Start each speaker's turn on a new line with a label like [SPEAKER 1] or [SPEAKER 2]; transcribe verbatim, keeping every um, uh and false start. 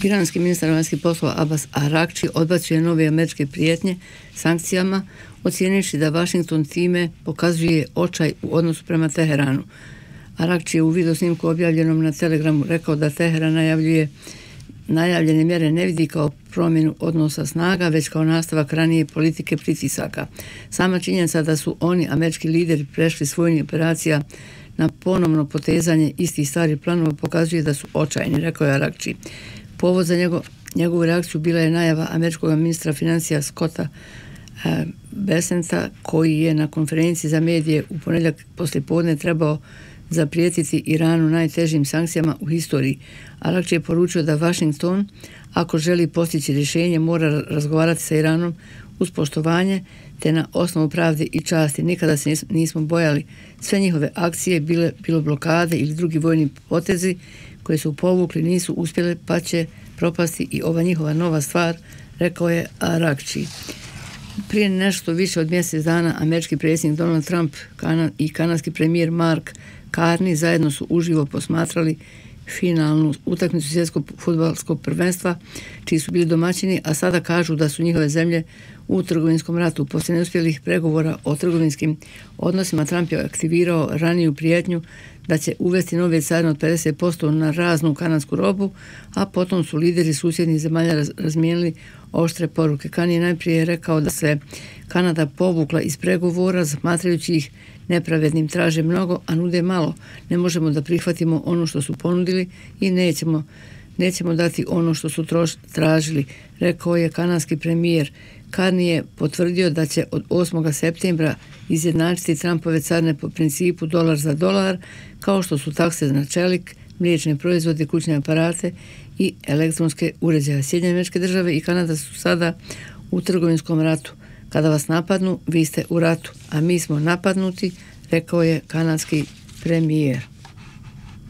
[SPEAKER 1] Iranski ministar vanjskih poslova Abbas Arakči odbacio nove američke prijetnje sankcijama, ocijenivši da Washington time pokazuje očaj u odnosu prema Teheranu. Arakči je u videosnimku objavljenom na Telegramu rekao da Teheran najavljuje najavljene mjere ne vidi kao promjenu odnosa snaga, već kao nastavak ranije politike pritisaka. Sama činjenica da su oni, američki lideri, prešli s vojnih operacija na ponovno potezanje istih starih planova pokazuje da su očajni, rekao je Arakči. Povod za njegov, njegovu reakciju bila je najava američkog ministra financija Scotta e, Bessenta, koji je na konferenciji za medije u ponedjeljak poslijepodne trebao zaprijetiti Iranu najtežim sankcijama u historiji. Arakči je poručio da Washington, ako želi postići rješenje, mora razgovarati sa Iranom uz poštovanje te na osnovu pravde i časti. Nikada se nismo bojali. Sve njihove akcije, bile, bilo blokade ili drugi vojni potezi koje su povukli, nisu uspjele, pa će propasti i ova njihova nova stvar, rekao je Arakči. Prije nešto više od mjesec dana američki predsjednik Donald Trump i kanadski premijer Mark Carney zajedno su uživo posmatrali finalnu utakmicu svjetskog fudbalskog prvenstva, čiji su bili domaćini, a sada kažu da su njihove zemlje u trgovinskom ratu. Poslije neuspjelih pregovora o trgovinskim odnosima, Trump je aktivirao raniju prijetnju da će uvesti nove carine od pedeset posto na raznu kanadsku robu, a potom su lideri susjednih zemalja raz, razmijenili oštre poruke. Kan je najprije rekao da se Kanada povukla iz pregovora, smatrajući ih nepravednim, traže mnogo, a nude malo. Ne možemo da prihvatimo ono što su ponudili i nećemo, nećemo dati ono što su troš, tražili, rekao je kanadski premijer. Carney je potvrdio da će od osmog septembra izjednačiti Trumpove carine po principu dolar za dolar, kao što su takse na čelik, mliječne proizvode, kućne aparate i elektronske uređaje. Sjedinjene Američke Države i Kanada su sada u trgovinskom ratu. Kada vas napadnu, vi ste u ratu, a mi smo napadnuti, rekao je kanadski premijer.